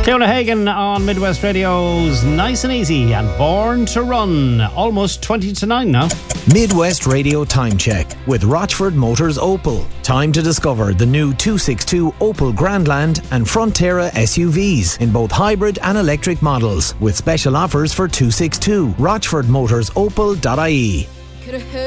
Fiona Hagen on Midwest Radio's Nice and Easy and Born to Run. Almost 20 to 9 now. Midwest Radio Time Check with Rochford Motors Opel. Time to discover the new 262 Opel Grandland and Frontera SUVs in both hybrid and electric models with special offers for 262. RochfordMotorsOpel.ie.